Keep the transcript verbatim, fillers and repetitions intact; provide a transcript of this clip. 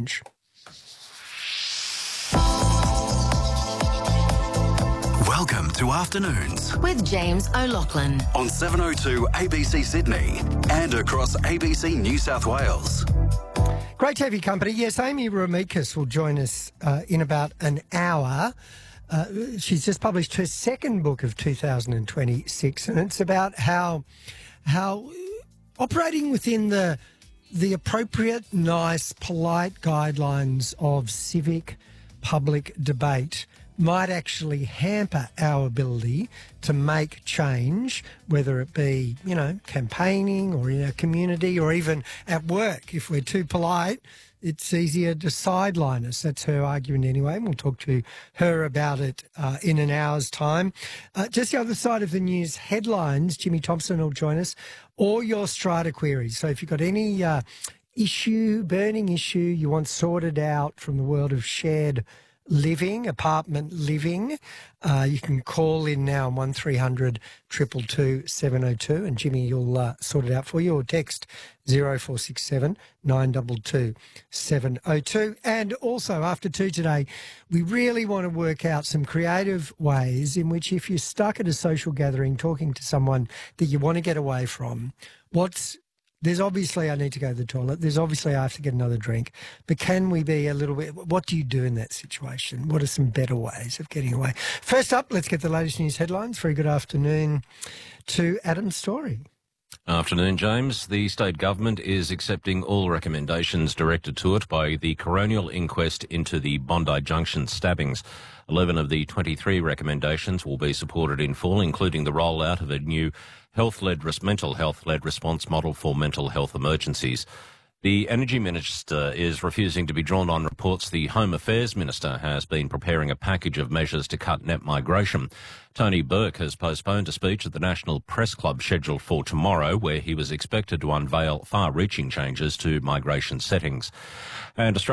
change. Welcome to Afternoons with James O'Loughlin on seven oh two A B C Sydney and across A B C New South Wales. Great to have your company. Yes, Amy Ramikas will join us uh, in about an hour. Uh, she's just published her second book of two thousand twenty-six, and it's about how how operating within the the appropriate, nice, polite guidelines of civic public debate might actually hamper our ability to make change, whether it be, you know, campaigning or in our community or even at work. If we're too polite, it's easier to sideline us. That's her argument anyway, and we'll talk to her about it uh, in an hour's time. Uh, just the other side of the news headlines, Jimmy Thompson will join us, or your strata queries. So if you've got any uh, issue, burning issue you want sorted out from the world of shared living, apartment living, uh, you can call in now on one three hundred two two two seven oh two, and Jimmy, you'll uh, sort it out for you, or text zero four six seven nine two two seven oh two. And also, after two today, we really want to work out some creative ways in which, if you're stuck at a social gathering talking to someone that you want to get away from, what's There's obviously I need to go to the toilet. There's obviously I have to get another drink. But can we be a little bit, what do you do in that situation? What are some better ways of getting away? First up, let's get the latest news headlines. Very good afternoon to Adam Story. Afternoon, James. The state government is accepting all recommendations directed to it by the coronial inquest into the Bondi Junction stabbings. Eleven of the twenty-three recommendations will be supported in full, including the rollout of a new health-led, mental health-led response model for mental health emergencies. The Energy Minister is refusing to be drawn on reports the Home Affairs Minister has been preparing a package of measures to cut net migration. Tony Burke has postponed a speech at the National Press Club scheduled for tomorrow, where he was expected to unveil far-reaching changes to migration settings. And Australia